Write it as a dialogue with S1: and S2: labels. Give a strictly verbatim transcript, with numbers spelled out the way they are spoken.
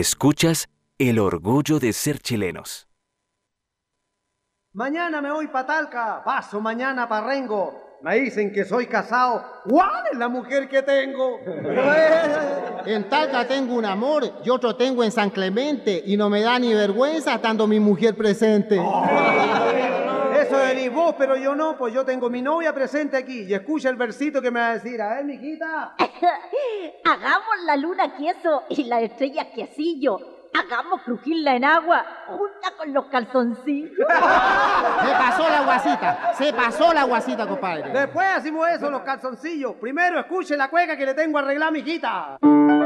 S1: Escuchas El Orgullo de Ser Chilenos.
S2: Mañana me voy pa' Talca, paso mañana pa' Rengo. Me dicen que soy casado. ¿Cuál es la mujer que tengo?
S3: En Talca tengo un amor y otro tengo en San Clemente y no me da ni vergüenza estando mi mujer presente.
S2: Oh, eso decís vos, pero yo no, pues yo tengo mi novia presente aquí y escucha el versito que me va a decir. A ver, mijita.
S4: Hagamos la luna queso y la estrella quesillo. Hagamos crujirla en agua junta con los calzoncillos.
S3: Se pasó la guasita, se pasó la guasita, compadre.
S2: Después hacemos eso, los calzoncillos. Primero escuche la cueca que le tengo arreglada, mijita.